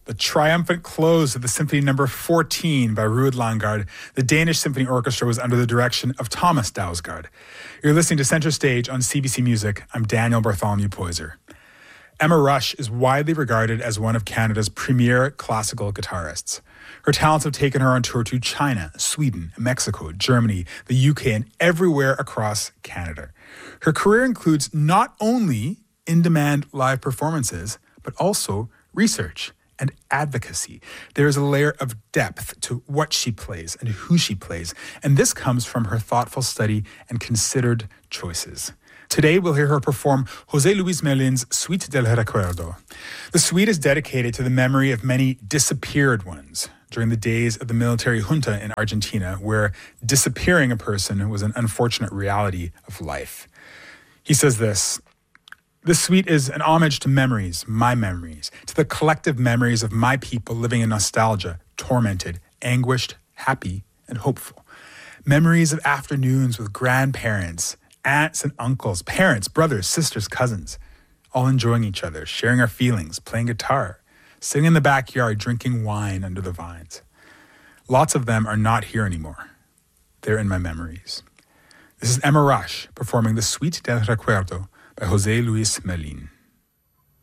the triumphant close of the Symphony No. 14 by Ruud Landgaard, the Danish Symphony Orchestra was under the direction of Thomas Dausgaard. You're listening to Center Stage on CBC Music. I'm Daniel Bartholomew Poyser. Emma Rush is widely regarded as one of Canada's premier classical guitarists. Her talents have taken her on tour to China, Sweden, Mexico, Germany, the UK, and everywhere across Canada. Her career includes not only in-demand live performances, but also research and advocacy. There is a layer of depth to what she plays and who she plays, and this comes from her thoughtful study and considered choices. Today, we'll hear her perform José Luis Merlin's Suite del Recuerdo. The suite is dedicated to the memory of many disappeared ones during the days of the military junta in Argentina, where disappearing a person was an unfortunate reality of life. He says this: "This suite is an homage to memories, my memories, to the collective memories of my people living in nostalgia, tormented, anguished, happy, and hopeful. Memories of afternoons with grandparents, aunts and uncles, parents, brothers, sisters, cousins, all enjoying each other, sharing our feelings, playing guitar, sitting in the backyard, drinking wine under the vines. Lots of them are not here anymore. They're in my memories." This is Emma Rush performing the Suite del Recuerdo by José Luis Merlin.